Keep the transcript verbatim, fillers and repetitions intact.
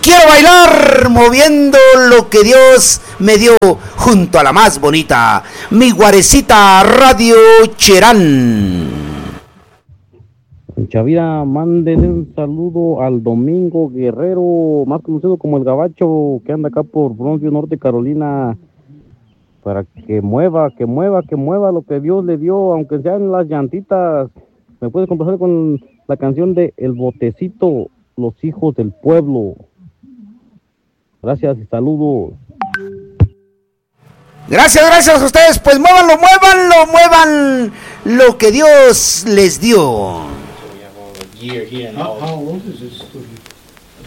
quiero bailar moviendo lo que Dios me dio junto a la más bonita, mi guarecita Radio Cherán. Chavira, mándele un saludo al Domingo Guerrero, más conocido como el Gabacho, que anda acá por Bronzeville, Norte Carolina, para que mueva, que mueva, que mueva lo que Dios le dio, aunque sean las llantitas. Me puedes complacer con la canción de El Botecito, Los Hijos del Pueblo. Gracias y saludos. Gracias, gracias a ustedes. Pues muévanlo, muévanlo, muevan lo que Dios les dio. How, how old is this?